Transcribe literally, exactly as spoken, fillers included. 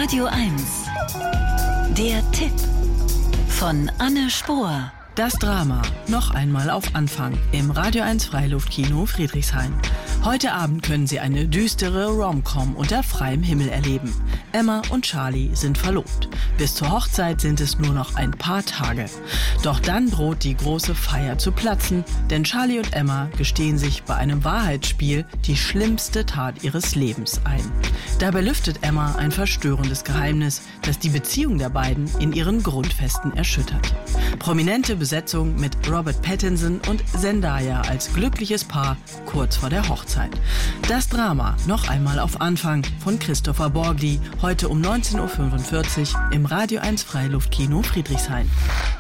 Radio eins. Der Tipp von Anne Spohr. Das Drama noch einmal auf Anfang im Radio eins Freiluftkino Friedrichshain. Heute Abend können Sie eine düstere Rom-Com unter freiem Himmel erleben. Emma und Charlie sind verlobt. Bis zur Hochzeit sind es nur noch ein paar Tage. Doch dann droht die große Feier zu platzen, denn Charlie und Emma gestehen sich bei einem Wahrheitsspiel die schlimmste Tat ihres Lebens ein. Dabei lüftet Emma ein verstörendes Geheimnis, das die Beziehung der beiden in ihren Grundfesten erschüttert. Prominente Besetzung mit Robert Pattinson und Zendaya als glückliches Paar kurz vor der Hochzeit. Das Drama noch einmal auf Anfang von Christopher Borgli, heute um neunzehn Uhr fünfundvierzig im Radio eins Freiluftkino Friedrichshain.